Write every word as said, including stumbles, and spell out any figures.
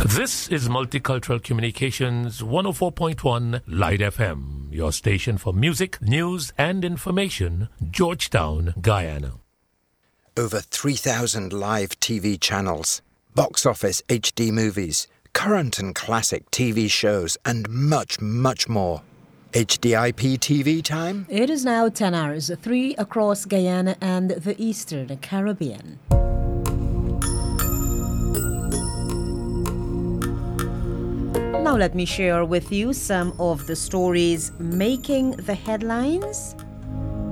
This is Multicultural Communications one oh four point one Light F M, your station for music, news and information, Georgetown, Guyana. Over three thousand live T V channels, box office H D movies, current and classic T V shows, and much, much more. H D I P T V time? It is now ten hours, three across Guyana and the Eastern Caribbean. Now let me share with you some of the stories making the headlines.